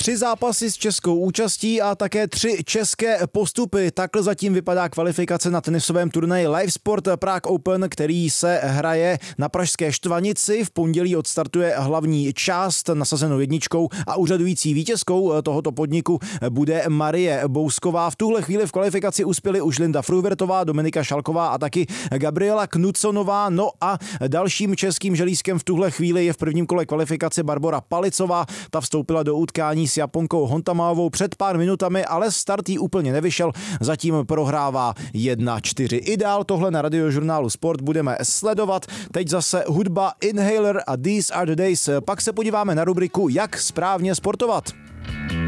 3 zápasy s českou účastí a také 3 české postupy. Takhle zatím vypadá kvalifikace na tenisovém turnaji Live Sport Prague Open, který se hraje na pražské Štvanici. V pondělí odstartuje hlavní část nasazenou jedničkou a úřadující vítězkou tohoto podniku bude Marie Bousková. V tuhle chvíli v kvalifikaci uspěly už Linda Fruhvirtová, Dominika Šalková a taky Gabriela Knudsonová. No a dalším českým želízkem v tuhle chvíli je v prvním kole kvalifikace Barbora Palicová. Ta vstoupila do utkání s Japonkou Hontamáovou před pár minutami, ale start jí úplně nevyšel. Zatím prohrává 1-4. I dál tohle na Radiožurnálu Sport budeme sledovat. Teď zase hudba Inhaler a These Are The Days. Pak se podíváme na rubriku Jak správně sportovat.